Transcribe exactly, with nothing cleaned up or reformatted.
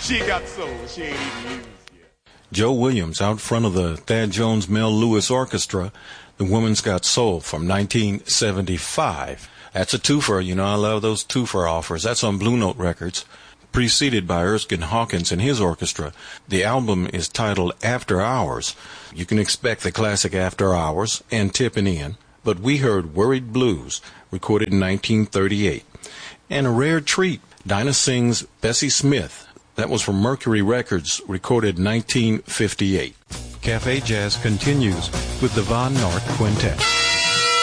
She got soul. She ain't even used yet. Joe Williams out front of the Thad Jones Mel Lewis Orchestra, The Woman's Got Soul from nineteen seventy-five. That's a twofer. You know, I love those twofer offers. That's on Blue Note Records, preceded by Erskine Hawkins and his orchestra. The album is titled After Hours. You can expect the classic After Hours and Tippin' In, but we heard Worried Blues, recorded in nineteen thirty-eight. And a rare treat, Dinah sings Bessie Smith. That was from Mercury Records, recorded in nineteen fifty-eight. Cafe Jazz continues with the Von Nort Quintet.